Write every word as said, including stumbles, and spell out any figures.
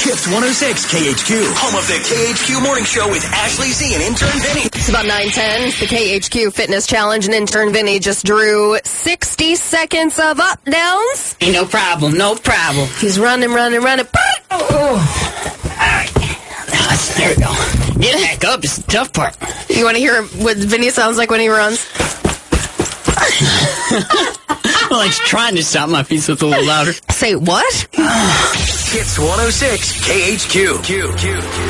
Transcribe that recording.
Hits one oh six K H Q, home of the K H Q Morning Show with Ashley Z and intern Vinny. It's about nine ten. The K H Q Fitness Challenge, and intern Vinny just drew sixty seconds of up downs. Ain't no problem, no problem. He's running, running, running. Oh. All right. Now, let's, there we go. Getting back up is the tough part. You want to hear what Vinny sounds like when he runs? Well, he's trying to stop my feet so it's a little louder. Say what? Hits one oh six K H Q. Q, Q, Q.